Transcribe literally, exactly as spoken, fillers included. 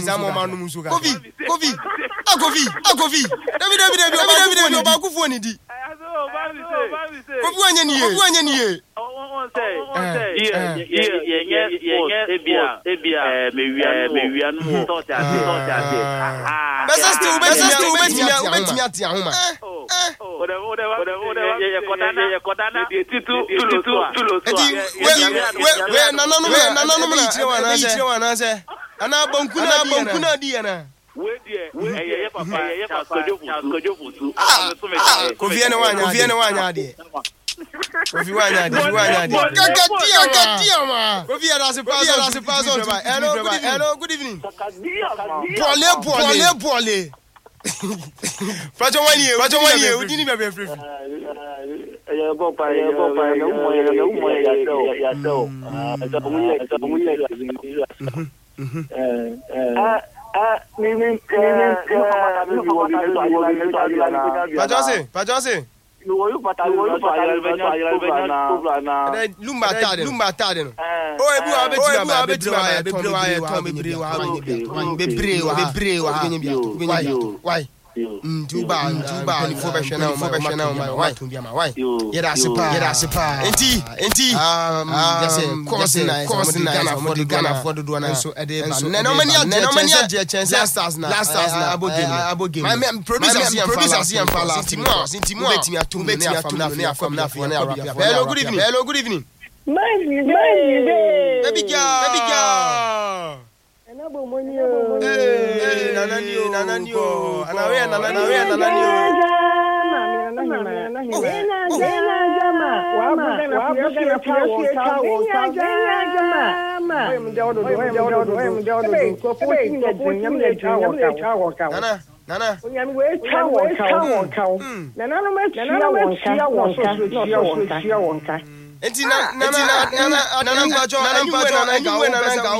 Samo manu musuka. Kofi, Kofi, a Kofi, a Kofi. David, David, David, David, David, David, Bakufu ni di. Kofi wanye niye, Kofi wanye niye. Yeah, yeah, yeah, yeah, Ebia, Ebia, Merian, Merian, thought that, thought that. Besa still, besa still, besa, besa, besa, homa. Oh, oh, whatever, whatever, whatever, yeah, Kodana, Kodana, Titu, Tulu, Tulu, Eti, we, we, we, na na no, na na no na ichire wana, ichire wana se. Ana bonkuna, bonkuna di ana. We die, we, eh, papa, eh, Kojo, Kojo Futu. Ah, Kofi ene wanya, Kofi ene wanya di. Kofi wanya di, Kofi wanya di. Kakatia, kakatia ma. Kofi ada se pass, ada se pass on. Hello, good evening. Hello, good evening. Pole, pole, pole. Pacho wanye, pacho wanye, udini be be free. Eh, papa, eh, papa, no mo, no mo ya so, ya so. Ah, so mo ya, so mo ya. Mhm. Eh, eh. Ah, ni ni ni Pajose, Pajose. Luoyu pata, luoyu pata, lumba tade, lumba tade no. O ebu abetu abetu abetu abetu bebre wa bebre wa bebre wa why why mm tuba tuba ni fo be hwe na o be hwe na o why tumbia ma why yeda sepa yeda sepa enti enti um yes course na course na for the Ghana for the do na so e dey ba no many no many age chance last stars na last stars na abogame abogame my producers here producers here for last mo sinti mo betimi atum ne afam na afam na afam na afam hello good evening hello good evening baby girl baby girl eh nanani o nanani o anawe nanani we nanani o nana nana onyame we cha won nana no ma chia won ka no so chia won ka enti na nana nana nana mpacho nana mpacho nana ga